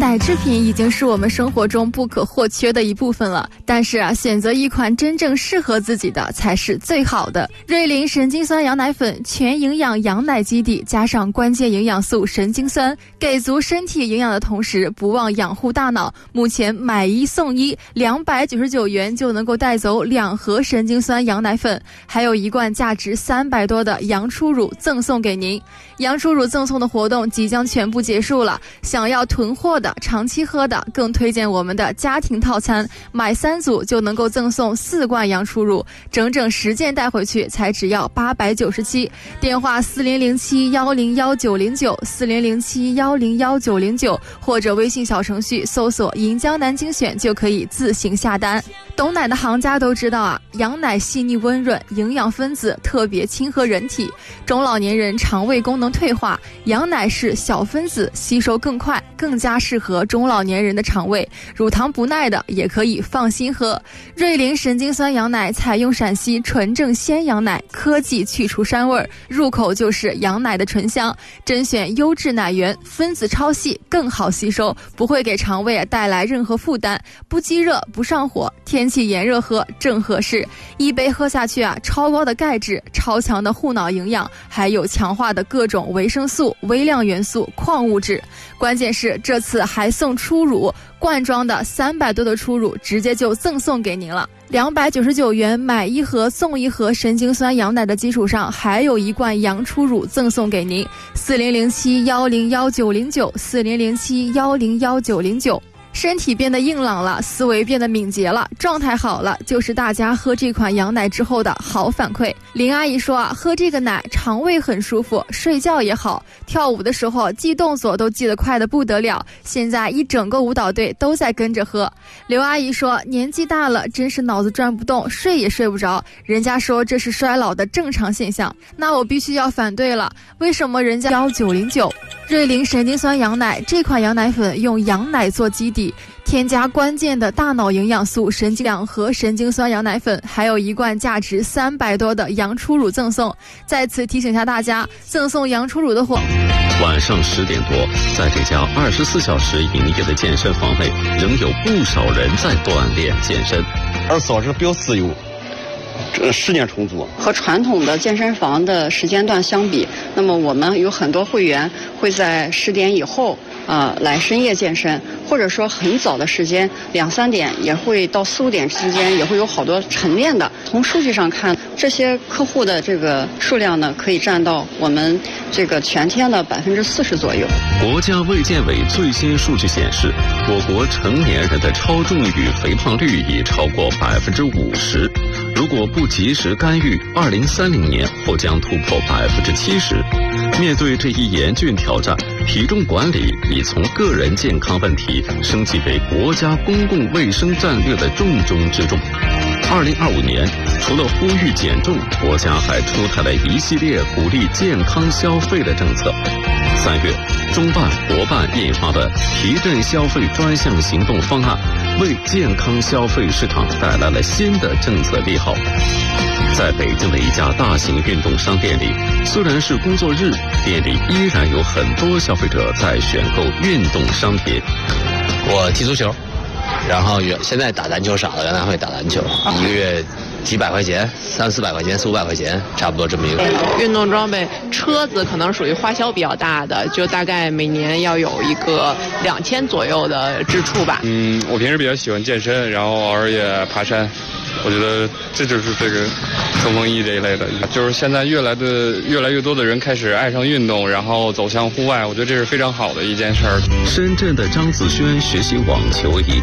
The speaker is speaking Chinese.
奶制品已经是我们生活中不可或缺的一部分了，但是选择一款真正适合自己的才是最好的。瑞麟神经酸羊奶粉，全营养羊奶基底，加上关键营养素神经酸，给足身体营养的同时，不忘养护大脑。目前买一送一，299元就能够带走2盒神经酸羊奶粉，还有1罐价值300多的羊初乳赠送给您。羊初乳赠送的活动即将全部结束了，想要囤货的、长期喝的，更推荐我们的家庭套餐，买3组就能够赠送4罐羊初乳，整整10件带回去才只要897。电话4007101909，4007101909，或者微信小程序搜索银江南精选就可以自行下单。懂奶的行家都知道啊，羊奶细腻温润，营养分子特别亲和人体。中老年人肠胃功能退化，羊奶是小分子，吸收更快，更加适合中老年人的肠胃。乳糖不耐的也可以放心喝。瑞麟神经酸羊奶采用陕西纯正鲜羊奶，科技去除膻味，入口就是羊奶的醇香，甄选优质奶源，分子超细，更好吸收，不会给肠胃带来任何负担，不积热不上火，天气炎热喝正合适。一杯喝下去超高的钙质，超强的护脑营养，还有强化的各种维生素、微量元素、矿物质。关键是这次还送初乳，罐装的300多的初乳直接就赠送给您了。299元买1盒送1盒神经酸羊奶的基础上，还有1罐羊初乳赠送给您。4007101909，4007101909。身体变得硬朗了，思维变得敏捷了，状态好了，就是大家喝这款羊奶之后的好反馈。林阿姨说喝这个奶肠胃很舒服，睡觉也好，跳舞的时候记动作都记得快得不得了，现在一整个舞蹈队都在跟着喝。刘阿姨说年纪大了，真是脑子转不动，睡也睡不着，人家说这是衰老的正常现象，那我必须要反对了。为什么人家1909？瑞麟神经酸羊奶，这款羊奶粉用羊奶做基底，添加关键的大脑营养素神经2盒神经酸羊奶粉，还有1罐价值300多的羊初乳赠送。在此提醒下大家，赠送羊初乳的货。 晚上10点多，在这家24小时营业的健身房内，仍有不少人在锻炼健身。 24小时比较自由，时间充足。 和传统的健身房的时间段相比，那么我们有很多会员会在10点以后来深夜健身，或者说很早的时间2、3点也会到4、5点之间也会有好多晨练的。从数据上看，这些客户的这个数量呢，可以占到我们这个全天的40%左右。 国家卫健委最新数据显示，我国成年人的超重与肥胖率已超过50%。如果不及时干预，2030年或将突破70%。面对这一严峻挑战，体重管理已从个人健康问题升级为国家公共卫生战略的重中之重。2025年，除了呼吁减重，国家还出台了一系列鼓励健康消费的政策。3月，中办、国办印发的提振消费专项行动方案，为健康消费市场带来了新的政策利好。在北京的一家大型运动商店里，虽然是工作日，店里依然有很多消费者在选购运动商品。 我踢足球，然后现在打篮球少了，原来会打篮球，一个月几百块钱，300、400块钱，400、500块钱，差不多这么一个。 运动装备，车子可能属于花销比较大的，就大概每年要有一个2000左右的支出吧。 我平时比较喜欢健身，然后偶尔也爬山。我觉得这就是这个冲锋衣这一类的，就是现在越来越多的人开始爱上运动，然后走向户外，我觉得这是非常好的一件事儿。 深圳的张子轩学习网球已